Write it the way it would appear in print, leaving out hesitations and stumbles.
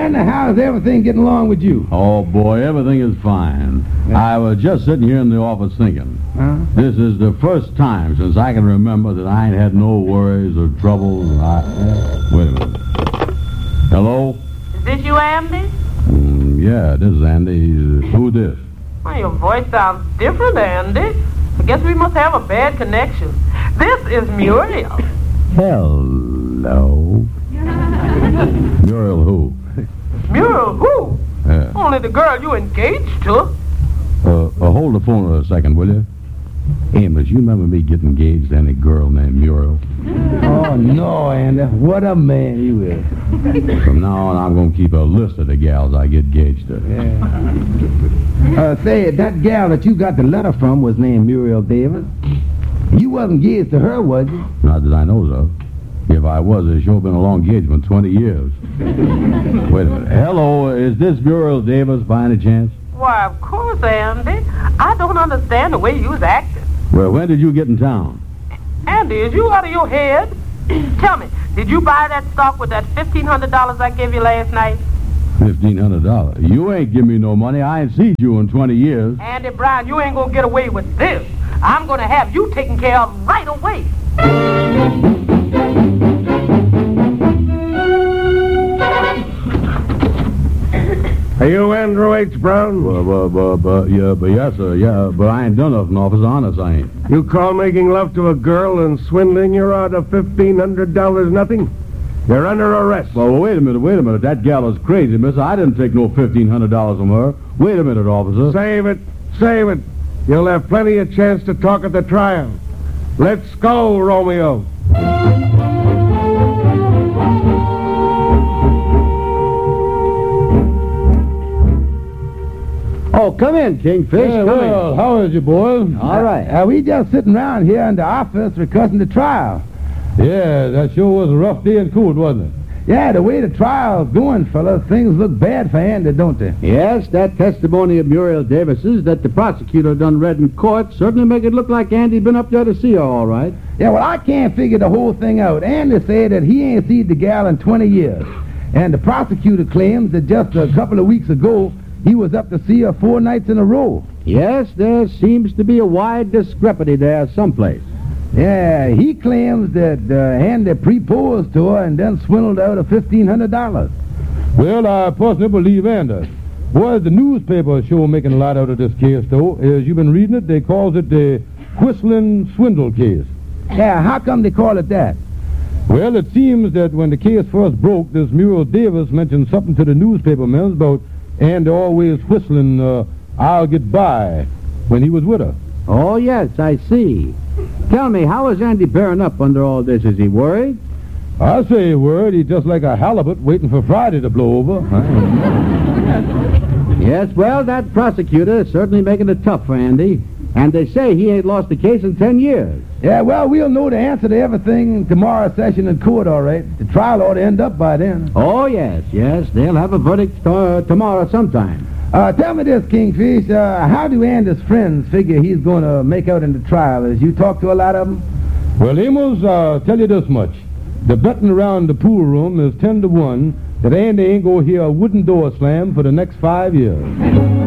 Andy, how's everything getting along with you? Oh, boy, everything is fine. Yeah. I was just sitting here in the office thinking. This is the first time since I can remember that I ain't had no worries or troubles. Wait a minute. Hello? Is this you, Andy? Yeah, this is Andy. Who this? Well, your voice sounds different, Andy. I guess we must have a bad connection. This is Muriel. Hello. Muriel who? Muriel who? Yeah. Only the girl you engaged to. Hold the phone a second, will you? Amos, you remember me getting engaged to any girl named Muriel? Oh, no, Andy. What a man you is. From now on, I'm going to keep a list of the gals I get engaged to. Yeah. Say, that gal that you got the letter from was named Muriel Davis. You wasn't engaged to her, was you? Not that I knows of. If I was, it's sure been a long engagement, 20 years. Wait a minute. Hello, is this Muriel Davis by any chance? Why, of course, Andy. I don't understand the way you was acting. Well, when did you get in town? Andy, is you out of your head? Tell me, did you buy that stock with that $1,500 I gave you last night? $1,500. You ain't give me no money. I ain't seen you in 20 years. Andy Brown, you ain't gonna get away with this. I'm gonna have you taken care of right away. Are you Andrew H. Brown? Yes, sir. Yeah, but I ain't done nothing, officer. Honest, I ain't. You call making love to a girl and swindling her out of $1,500 nothing? You're under arrest. Well, wait a minute. That gal is crazy, miss. I didn't take no $1,500 from her. Wait a minute, officer. Save it. You'll have plenty of chance to talk at the trial. Let's go, Romeo. Oh, come in, Kingfish. Come in. How is you, boy? All right. We just sitting around here in the office recussing the trial. Yeah, that sure was a rough day in court, wasn't it? Yeah, the way the trial's going, fellas, things look bad for Andy, don't they? Yes, that testimony of Muriel Davis's that the prosecutor done read in court certainly make it look like Andy been up there to see her, all right. Yeah, well, I can't figure the whole thing out. Andy said that he ain't seen the gal in 20 years. And the prosecutor claims that just a couple of weeks ago, he was up to see her 4 nights in a row. Yes, there seems to be a wide discrepancy there someplace. Yeah, he claims that Andy proposed to her and then swindled out of $1,500. Well, I personally believe Andy. Boy, the newspaper sure making a lot out of this case, though. As you've been reading it, they calls it the Whistling Swindle case. Yeah, how come they call it that? Well, it seems that when the case first broke, this Muriel Davis mentioned something to the newspaper men about Andy always whistling, I'll get by, when he was with her. Oh, yes, I see. Tell me, how is Andy bearing up under all this? Is he worried? I say a word, he's just like a halibut waiting for Friday to blow over. Yes, well, that prosecutor is certainly making it tough for Andy. And they say he ain't lost a case in 10 years. Yeah, well, we'll know the answer to everything in tomorrow's session in court, all right. The trial ought to end up by then. Oh, yes. They'll have a verdict tomorrow sometime. Tell me this, Kingfish. How do Andy's friends figure he's going to make out in the trial? As you talk to a lot of them? Well, Amos, I'll tell you this much. The betting around the pool room is 10-1 that Andy ain't going to hear a wooden door slam for the next 5 years.